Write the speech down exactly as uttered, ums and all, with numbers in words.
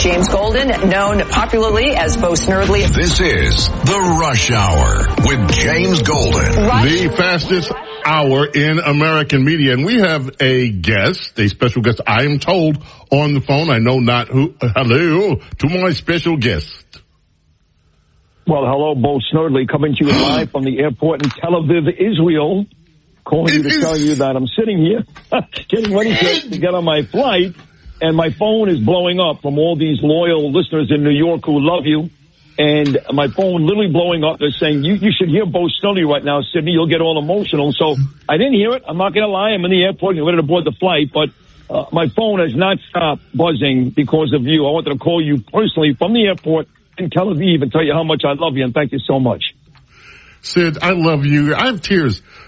James Golden, known popularly as Bo Snerdley. This is The Rush Hour with James Golden. Rush. The fastest hour in American media. And we have a guest, a special guest, I am told, on the phone. I know not who. Hello to my special guest. Well, hello, Bo Snerdley, coming to you live from the airport in Tel Aviv, Israel. Calling you to tell you that I'm sitting here getting ready to, to get on my flight, and my phone is blowing up from all these loyal listeners in New York who love you. And my phone literally blowing up. They're saying, you, you should hear Bo Snerdley right now, Sydney. You'll get all emotional. So I didn't hear it. I'm not going to lie. I'm in the airport and ready to board the flight. But uh, my phone has not stopped buzzing because of you. I wanted to call you personally from the airport in Tel Aviv and tell you how much I love you. And thank you so much. Sid, I love you. I have tears